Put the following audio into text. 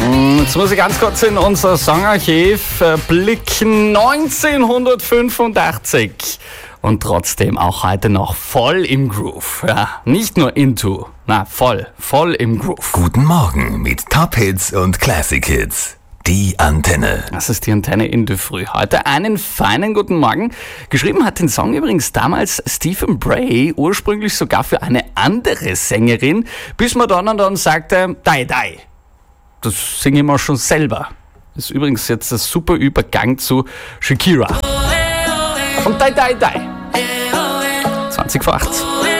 Jetzt muss ich ganz kurz in unser Songarchiv blicken. 1985. Und trotzdem auch heute noch voll im Groove. Ja, nicht nur into, voll im Groove. Guten Morgen mit Top Hits und Classic Hits. Die Antenne. Das ist die Antenne in der Früh. Heute einen feinen guten Morgen. Geschrieben hat den Song übrigens damals Stephen Bray, ursprünglich sogar für eine andere Sängerin, bis man dann sagte, die. Das singen wir schon selber. Das ist übrigens jetzt ein super Übergang zu Shakira. Und die. 20 vor 8.